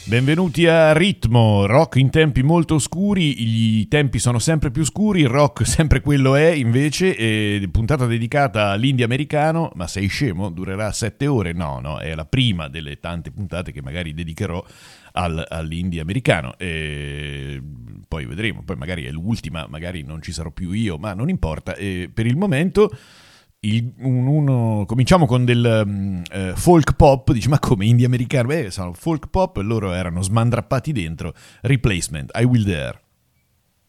Benvenuti a Ritmo, rock in tempi molto oscuri, i tempi sono sempre più scuri, il rock sempre quello è invece, puntata dedicata all'indie americano, ma sei scemo? Durerà 7 ore? No, è la prima delle tante puntate che magari dedicherò all'indie americano, e poi vedremo, poi magari è l'ultima, magari non ci sarò più io, ma non importa, per il momento... cominciamo con del folk pop. Dici, ma come indie americano? Sono folk pop, loro erano smandrappati dentro. Replacement, I Will Dare.